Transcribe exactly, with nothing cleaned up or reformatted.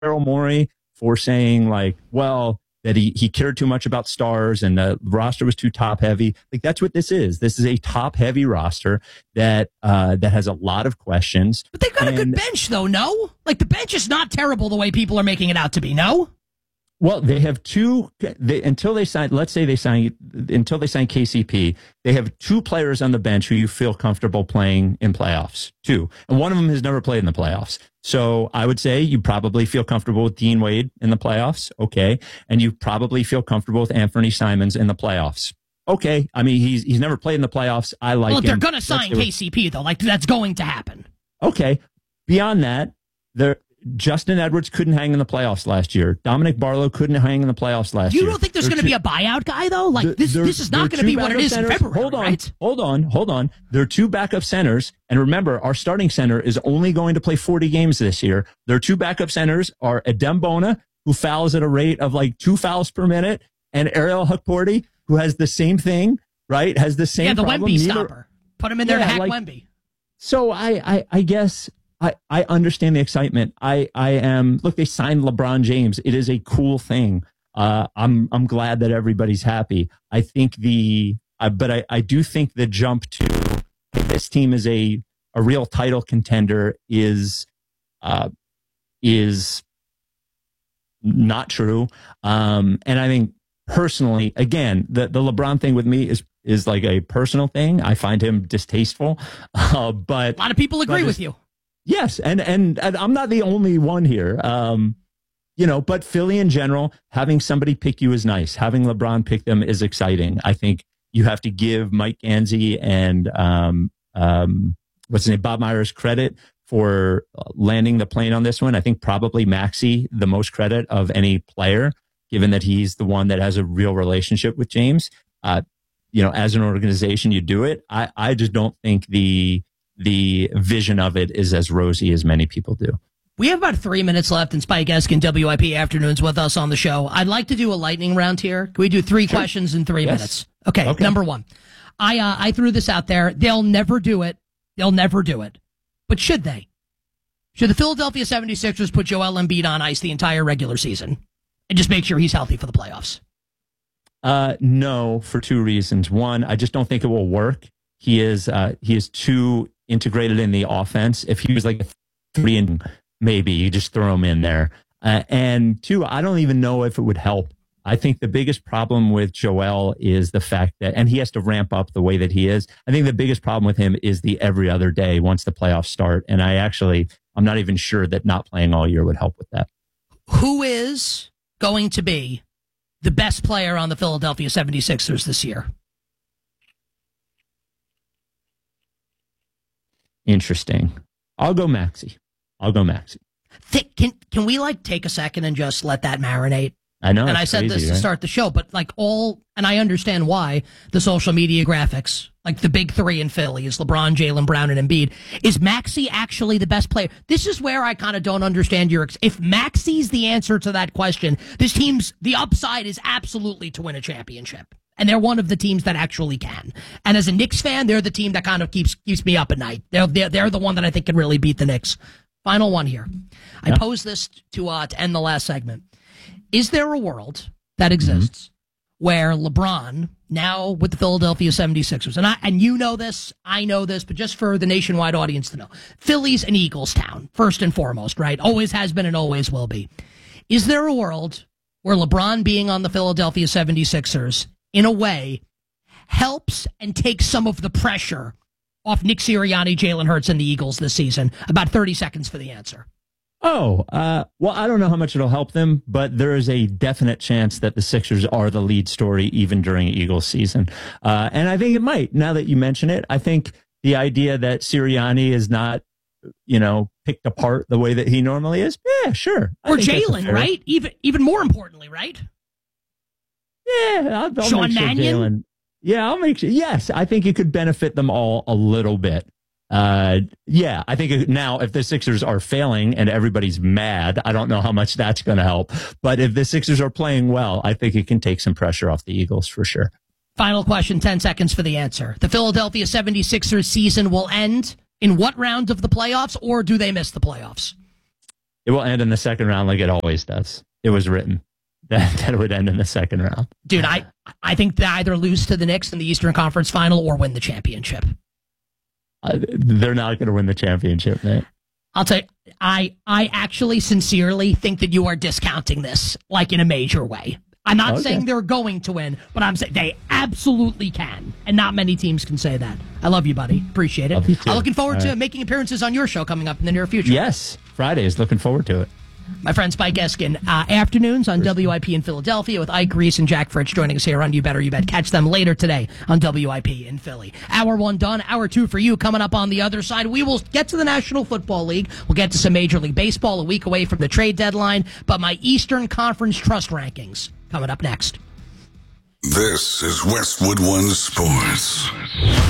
Daryl Morey for saying like, well, that he, he cared too much about stars and the roster was too top heavy. Like that's what this is. This is a top heavy roster that uh, that has a lot of questions. But they've got and, a good bench though, no? Like the bench is not terrible the way people are making it out to be, no? Well, they have two, they, until they sign, let's say they sign, until they sign K C P, they have two players on the bench who you feel comfortable playing in playoffs. Two. And one of them has never played in the playoffs. So I would say you probably feel comfortable with Dean Wade in the playoffs. Okay. And you probably feel comfortable with Anthony Simons in the playoffs. Okay. I mean, he's, he's never played in the playoffs. I like well, him. They're going to sign K C P though. Like that's going to happen. Okay. Beyond that, there, Justin Edwards couldn't hang in the playoffs last year. Dominic Barlow couldn't hang in the playoffs last year. You year. don't think there's going to be a buyout guy, though? Like, there, this there, this is not going to be what it is centers. in February, hold on, right? Hold on, hold on. There are two backup centers. And remember, our starting center is only going to play forty games this year. Their two backup centers are Adem Bona, who fouls at a rate of like two fouls per minute, and Ariel Hukporti, who has the same thing, right? Has the same Yeah, the problem. Wemby Neither, stopper. Put him in there yeah, to hack like, Wemby. So I, I, I guess... I, I understand the excitement. I, I am, look, they signed LeBron James. It is a cool thing. Uh, I'm, I'm glad that everybody's happy. I think the, uh, but I, I do think the jump to this team is a, a real title contender is, uh, is not true. Um, and I think personally, again, the, the LeBron thing with me is, is like a personal thing. I find him distasteful. Uh, but a lot of people agree with you. Yes, and, and and I'm not the only one here. Um, you know, but Philly in general, having somebody pick you is nice. Having LeBron pick them is exciting. I think you have to give Mike Gansey and um, um, what's his name, Bob Myers credit for landing the plane on this one. I think probably Maxey the most credit of any player, given that he's the one that has a real relationship with James. Uh, you know, as an organization, you do it. I, I just don't think the the vision of it is as rosy as many people do. We have about three minutes left, and Spike Eskin, W I P Afternoons, with us on the show. I'd like to do a lightning round here. Can we do three sure. questions in three yes. minutes? Okay, okay, number one. I uh, I threw this out there. They'll never do it. They'll never do it. But should they? Should the Philadelphia seventy-sixers put Joel Embiid on ice the entire regular season and just make sure he's healthy for the playoffs? Uh, no, for two reasons. One, I just don't think it will work. He is uh, he is too integrated in the offense. If he was like a three and maybe you just throw him in there. Uh, and two, I don't even know if it would help. I think the biggest problem with Joel is the fact that, and he has to ramp up the way that he is. I think the biggest problem with him is the every other day once the playoffs start. And I actually, I'm not even sure that not playing all year would help with that. Who is going to be the best player on the Philadelphia seventy-sixers this year? Interesting. I'll go Maxey. I'll go Maxey. Th- can can we like take a second and just let that marinate? I know. And I said crazy, this to right? start the show, but like all, and I understand why the social media graphics, like the big three in Philly is LeBron, Jaylen Brown, and Embiid. Is Maxey actually the best player? This is where I kind of don't understand your. Ex- if Maxey's the answer to that question, this team's the upside is absolutely to win a championship. And they're one of the teams that actually can. And as a Knicks fan, they're the team that kind of keeps keeps me up at night. They're they're, they're the one that I think can really beat the Knicks. Final one here. I yeah. posed this to uh, to end the last segment. Is there a world that exists mm-hmm. where LeBron, now with the Philadelphia seventy-sixers, and I and you know this, I know this, but just for the nationwide audience to know, Philly's an Eagles town, first and foremost, right? Always has been and always will be. Is there a world where LeBron being on the Philadelphia seventy-sixers in a way, helps and takes some of the pressure off Nick Sirianni, Jalen Hurts, and the Eagles this season? About thirty seconds for the answer. Oh, uh, well, I don't know how much it'll help them, but there is a definite chance that the Sixers are the lead story even during Eagles season. Uh, and I think it might, now that you mention it. I think the idea that Sirianni is not, you know, picked apart the way that he normally is, yeah, sure. I or Jalen, right? Even even more importantly, right? Yeah, I'll, I'll Sean make sure Mannion? Jalen. Yeah, I'll make sure. Yes, I think it could benefit them all a little bit. Uh, yeah, I think it, now if the Sixers are failing and everybody's mad, I don't know how much that's going to help. But if the Sixers are playing well, I think it can take some pressure off the Eagles for sure. Final question, ten seconds for the answer. The Philadelphia seventy-sixers season will end in what round of the playoffs, or do they miss the playoffs? It will end in the second round like it always does. It was written that, that it would end in the second round. Dude, I, I think they either lose to the Knicks in the Eastern Conference Final or win the championship. Uh, they're not going to win the championship, man. I'll tell you, I, I actually sincerely think that you are discounting this, like in a major way. I'm not Okay. saying they're going to win, but I'm saying they absolutely can. And not many teams can say that. I love you, buddy. Appreciate it. Love you too. I'm looking forward All to right. making appearances on your show coming up in the near future. Yes, Fridays. Looking forward to it. My friend Spike Eskin, uh, afternoons on W I P in Philadelphia with Ike Reese and Jack Fritz joining us here on You Better You Bet. Catch them later today on W I P in Philly. Hour one done, hour two for you coming up on the other side. We will get to the National Football League. We'll get to some Major League Baseball a week away from the trade deadline, but my Eastern Conference Trust rankings coming up next. This is Westwood One Sports.